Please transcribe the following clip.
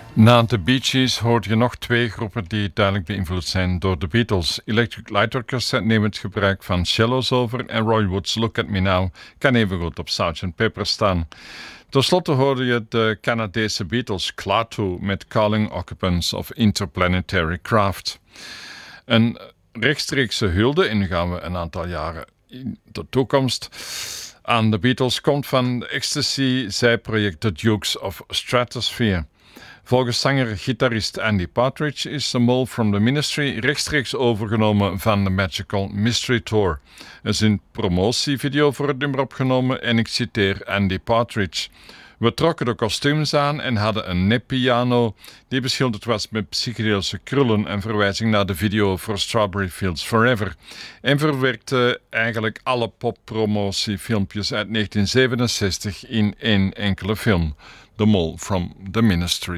Na de Bee Gees hoorde je nog twee groepen die duidelijk beïnvloed zijn door de Beatles. Electric Light Orchestra neemt het gebruik van cello's over en Roy Wood's Look at Me Now kan evengoed op Sgt. Pepper staan. Ten slotte hoorde je de Canadese Beatles Klaatu met Calling Occupants of Interplanetary Craft. Een rechtstreekse hulde, en nu gaan we een aantal jaren in de toekomst, aan de Beatles komt van de ecstasy-zijproject The Dukes of Stratosphere. Volgens zanger-gitarist Andy Partridge is The Mole from the Ministry rechtstreeks overgenomen van de Magical Mystery Tour. Er is een promotievideo voor het nummer opgenomen en ik citeer Andy Partridge. We trokken de kostuums aan en hadden een neppiano die beschilderd was met psychedelische krullen, en verwijzing naar de video voor Strawberry Fields Forever. En verwerkte eigenlijk alle poppromotiefilmpjes uit 1967 in één enkele film. The Mole from the Ministry.